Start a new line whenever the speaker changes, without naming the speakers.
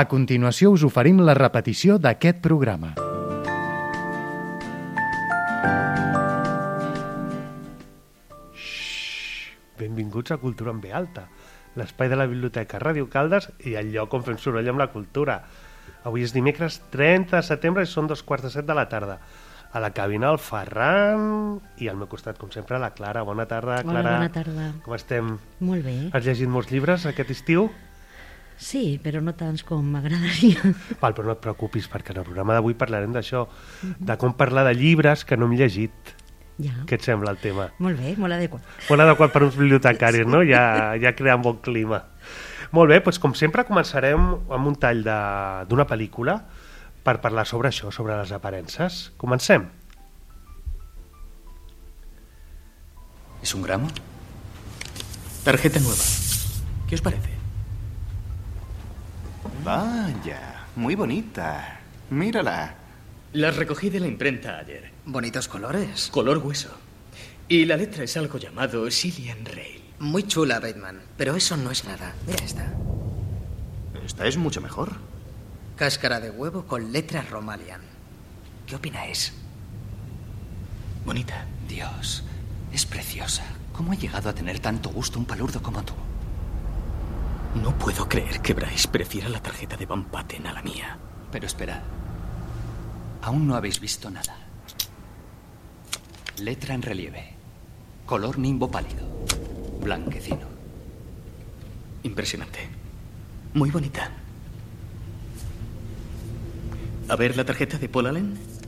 A continuació us oferim la repetició d'aquest programa.
Benvinguts a Cultura en B alta, l'espai de la Biblioteca Ràdio Caldes i el lloc on fem soroll amb la cultura. Avui és dimecres 30 de setembre i són 2:45 de la tarda. A la cabina el Ferran i al meu costat, com sempre, la Clara. Bona tarda, Clara.
Hola, bona tarda.
Com estem?
Molt bé.
Has llegit molts llibres aquest estiu?
Sí, però no tants com m'agradaria.
Val, però no et preocupis, perquè en el programa d'avui parlarem d'això, de com parlar de llibres que no hem llegit.
Ja.
Què et sembla el tema?
Molt bé, molt adequat.
Molt adequat per uns bibliotecaris, no? Ja crea un bon clima. Molt bé, doncs com sempre començarem amb un tall d'una pel·lícula per parlar sobre això, sobre les aparences. Comencem.
¿Es un gramo? Tarjeta nueva. ¿Qué os parece?
Vaya, muy bonita. Mírala.
Las recogí de la imprenta ayer.
Bonitos colores.
Color hueso. Y la letra es algo llamado Cillian Rail.
Muy chula, Bateman, pero eso no es nada. Mira esta.
Esta es mucho mejor.
Cáscara de huevo con letra Romalian. ¿Qué opináis?
Bonita.
Dios, es preciosa. ¿Cómo ha llegado a tener tanto gusto un palurdo como tú?
No puedo creer que Bryce prefiera la tarjeta de Van Patten a la mía.
Pero espera. Aún no habéis visto nada. Letra en relieve. Color nimbo pálido. Blanquecino.
Impresionante. Muy bonita. A ver la tarjeta de Paul Allen.